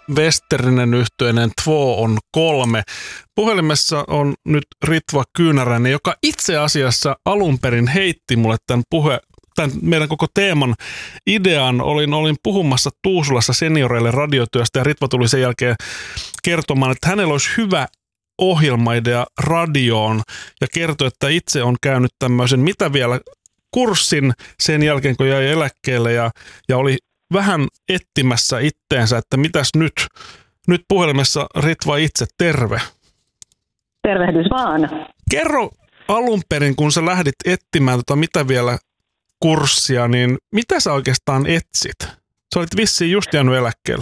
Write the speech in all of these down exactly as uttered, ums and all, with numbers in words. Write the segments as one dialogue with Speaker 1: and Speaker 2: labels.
Speaker 1: Westerinen yhtyeinen Två on kolme. Puhelimessa on nyt Ritva Kyynäräinen, joka itse asiassa alun perin heitti mulle tämän puhe, tämän meidän koko teeman idean. Olin, olin puhumassa Tuusulassa senioreille radiotyöstä ja Ritva tuli sen jälkeen kertomaan, että hänellä olisi hyvä ohjelmaidea radioon ja kertoi, että itse on käynyt tämmöisen mitä vielä kurssin sen jälkeen, kun jäi eläkkeelle ja, ja oli vähän etsimässä itteensä, että mitäs nyt? Nyt puhelimessa Ritva itse, terve.
Speaker 2: Tervehdys vaan.
Speaker 1: Kerro alun perin, kun sä lähdit etsimään tota mitä vielä kurssia, niin mitä sä oikeastaan etsit? Sä olit vissiin just jäänyt eläkkeelle.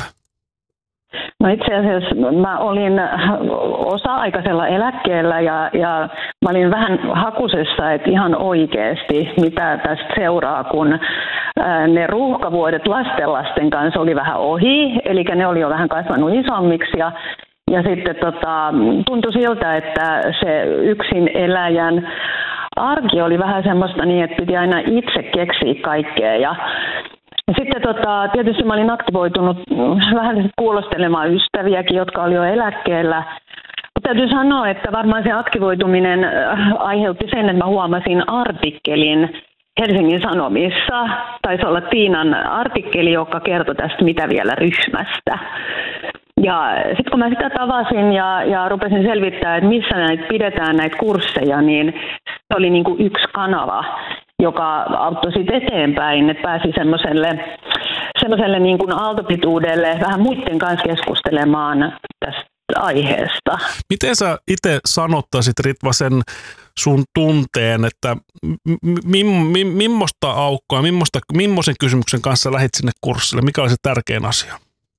Speaker 2: No itse asiassa mä olin osa-aikaisella eläkkeellä ja, ja mä olin vähän hakusessa, että ihan oikeasti mitä tästä seuraa, kun ne ruuhkavuodet lastenlasten kanssa oli vähän ohi, eli ne oli jo vähän kasvanut isommiksi ja, ja sitten tota, tuntui siltä, että se yksin eläjän arki oli vähän semmoista niin, että piti aina itse keksiä kaikkea ja sitten tota, tietysti mä olin aktivoitunut vähän kuulostelemaan ystäviäkin, jotka oli jo eläkkeellä. Mutta täytyy sanoa, että varmaan se aktivoituminen aiheutti sen, että mä huomasin artikkelin Helsingin Sanomissa. Taisi olla Tiinan artikkeli, joka kertoi tästä mitä vielä ryhmästä. Ja sitten kun mä sitä tavasin ja, ja rupesin selvittämään, että missä näitä pidetään näitä kursseja, niin se oli niin kuin yksi kanava, joka auttoi sitten eteenpäin, että pääsi semmoiselle, semmoiselle niin kuin aaltopituudelle vähän muiden kanssa keskustelemaan tästä aiheesta.
Speaker 1: Miten sä itse sanottaisit, Ritva, sen sun tunteen, että mi, mi, millaista aukkoa, millaista, millaisen kysymyksen kanssa lähdit sinne kurssille? Mikä oli se tärkein asia?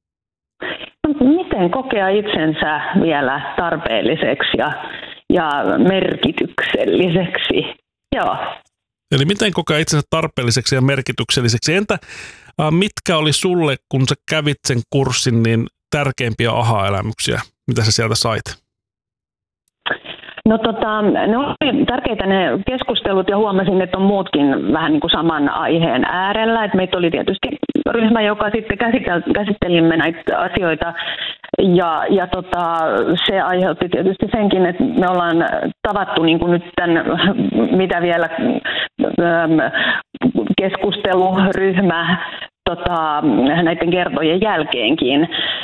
Speaker 2: Miten kokea itsensä vielä tarpeelliseksi ja, ja merkitykselliseksi? Joo.
Speaker 1: Eli miten kokea itsensä tarpeelliseksi ja merkitykselliseksi? Entä mitkä oli sulle, kun sä kävit sen kurssin, niin tärkeimpiä aha-elämyksiä, mitä sä sieltä sait?
Speaker 2: No tota, ne oli tärkeitä ne keskustelut ja huomasin, että on muutkin vähän niin kuin saman aiheen äärellä. Et meitä oli tietysti ryhmä, joka sitten käsittelimme näitä asioita ja, ja tota, se aiheutti tietysti senkin, että me ollaan tavattu niin kuin nyt tämän, mitä vielä keskusteluryhmä tota, näiden kertojen jälkeenkin.